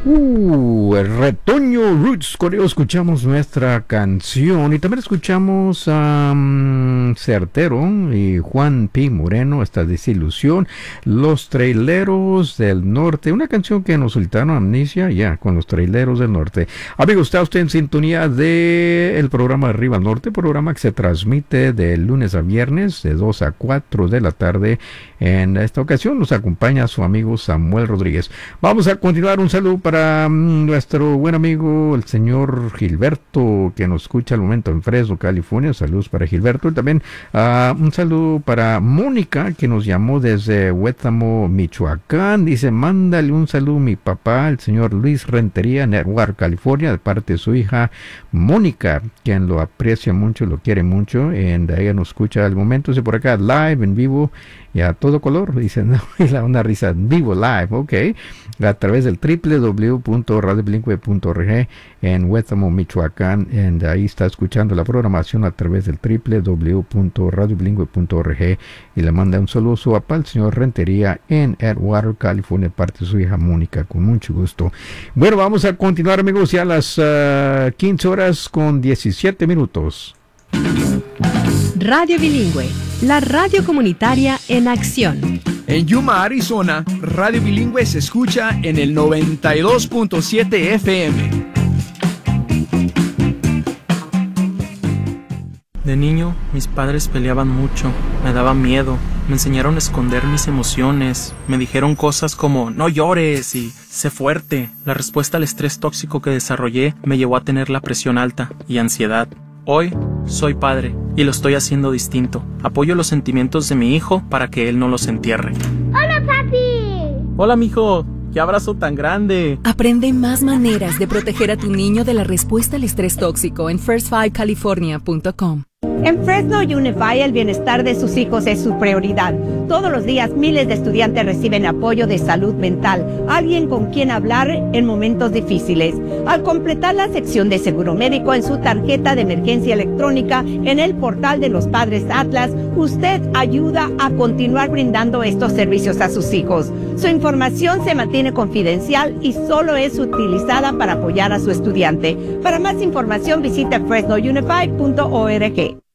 El Retoño Roots, con ello escuchamos nuestra canción y también escuchamos a Certero y Juan P. Moreno, esta desilusión, Los Traileros del Norte, una canción que nos solicitaron Amnesia, ya, con Los Traileros del Norte. Amigo, está usted en sintonía de el programa Arriba al Norte, programa que se transmite de lunes a viernes de 2 a 4 de la tarde. En esta ocasión nos acompaña su amigo Samuel Rodríguez. Vamos a continuar. Un saludo para nuestro buen amigo el señor Gilberto, que nos escucha al momento en Fresno, California. Saludos para Gilberto. Y también un saludo para Mónica, que nos llamó desde Huétamo, Michoacán. Dice, mándale un saludo a mi papá, el señor Luis Rentería, Newark, California, de parte de su hija Mónica, quien lo aprecia mucho, lo quiere mucho. Ella nos escucha al momento, dice por acá, live, en vivo, y a todo color, dice, no, una risa, en vivo, live, ok, a través del www.radiobilingüe.org en Huétamo, Michoacán, y ahí está escuchando la programación a través del www.radiobilingüe.org, y le manda un saludo a su papá, el señor Rentería, en Edgewater, California, de parte de su hija Mónica, con mucho gusto. Bueno, vamos a continuar, amigos, ya a las 15 horas con 17 minutos. Radio Bilingüe, la radio comunitaria en acción. En Yuma, Arizona, Radio Bilingüe se escucha en el 92.7 FM. De niño, mis padres peleaban mucho, me daba miedo, me enseñaron a esconder mis emociones, me dijeron cosas como no llores y sé fuerte. La respuesta al estrés tóxico que desarrollé me llevó a tener la presión alta y ansiedad. Hoy soy padre y lo estoy haciendo distinto. Apoyo los sentimientos de mi hijo para que él no los entierre. ¡Hola, papi! Hola, mijo. ¡Qué abrazo tan grande! Aprende más maneras de proteger a tu niño de la respuesta al estrés tóxico en first5california.com. En Fresno Unified, el bienestar de sus hijos es su prioridad. Todos los días miles de estudiantes reciben apoyo de salud mental, alguien con quien hablar en momentos difíciles. Al completar la sección de seguro médico en su tarjeta de emergencia electrónica en el portal de los Padres Atlas, usted ayuda a continuar brindando estos servicios a sus hijos. Su información se mantiene confidencial y solo es utilizada para apoyar a su estudiante. Para más información visite fresnounified.org.